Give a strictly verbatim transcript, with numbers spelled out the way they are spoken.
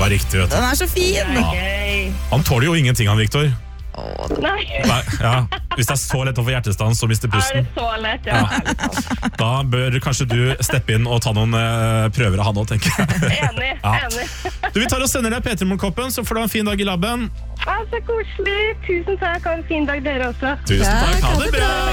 riktig, vet du. Den er så fin. Gøy. Han tåler jo ingenting, han, Victor. Nei, Nei, ja. Hvis det er så lett å få hjertestans og miste er pusten, det så lett? Ja, ærlig talt. da bør kanskje du steppe inn og ta noen eh, prøver av han også, tenker jeg. Enig, Ja. enig. Du, vi tar og sender deg P tre Morgen-koppen, så får du ha en fin dag i labben. Ja, så koselig. Tusen takk, og en fin dag dere også. Tusen Takk, takk, ha ha det det bra! bra.